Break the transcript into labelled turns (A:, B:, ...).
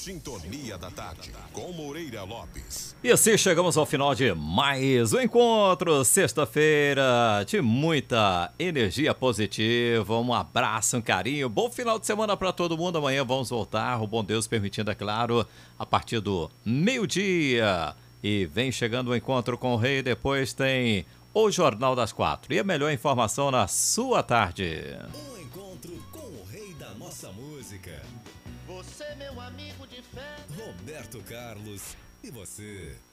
A: Sintonia da Tarde, com Moreira Lopes.
B: E assim chegamos ao final de mais um encontro, sexta-feira, de muita energia positiva, um abraço, um carinho, bom final de semana para todo mundo. Amanhã vamos voltar, o bom Deus permitindo, é claro, a partir do meio-dia. E vem chegando o encontro com o Rei, depois tem o Jornal das 4 e a melhor informação na sua tarde.
C: Um encontro com o Rei da nossa música.
D: Você, meu amigo de fé.
C: Roberto Carlos e você.